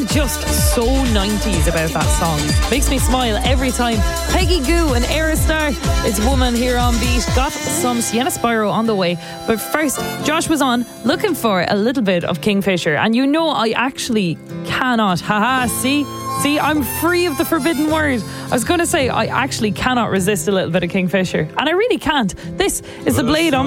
just so 90s about that song. Makes me smile every time. Peggy Goo and Aerostar. It's Woman here on Beat. Got some Sienna Spyro on the way. But first, Josh was on looking for a little bit of Kingfisher. And you know I actually cannot. See, I'm free of the forbidden word. I was going to say I actually cannot resist a little bit of Kingfisher. And I really can't. This is The Blade on